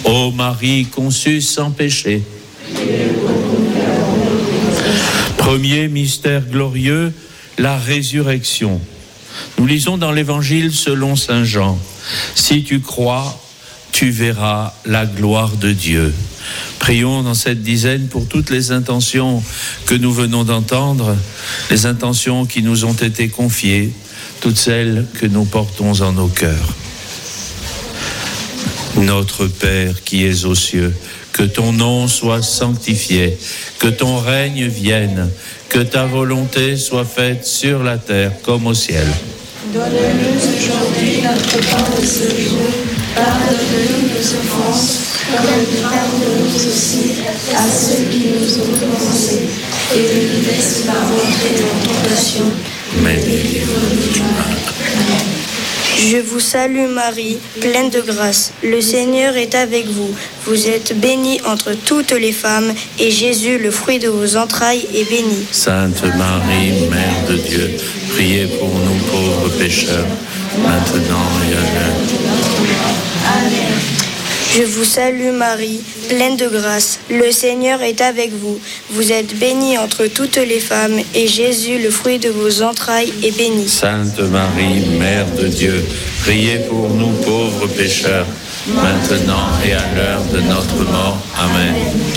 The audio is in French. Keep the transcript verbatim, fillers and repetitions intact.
Ô Marie conçue sans péché. Premier mystère glorieux, la résurrection. Nous lisons dans l'Évangile selon saint Jean. Si tu crois, tu verras la gloire de Dieu. Prions dans cette dizaine pour toutes les intentions que nous venons d'entendre, les intentions qui nous ont été confiées, toutes celles que nous portons en nos cœurs. Notre Père qui es aux cieux, que ton nom soit sanctifié, que ton règne vienne, que ta volonté soit faite sur la terre comme au ciel. Donne-nous aujourd'hui notre pain de ce jour. Pardonne-nous nos offenses, comme nous pardonnons aussi à ceux qui nous ont offensés. Et ne nous laisse pas entrer dans la tentation, mais délivre-nous du mal. Amen. Je vous salue Marie, pleine de grâce. Le Seigneur est avec vous. Vous êtes bénie entre toutes les femmes, et Jésus, le fruit de vos entrailles, est béni. Sainte Marie, Mère de Dieu, priez pour nous pauvres pécheurs, maintenant et à l'heure de notre mort. Amen. Je vous salue Marie, pleine de grâce. Le Seigneur est avec vous. Vous êtes bénie entre toutes les femmes, et Jésus, le fruit de vos entrailles, est béni. Sainte Marie, Mère de Dieu, priez pour nous pauvres pécheurs, maintenant et à l'heure de notre mort. Amen.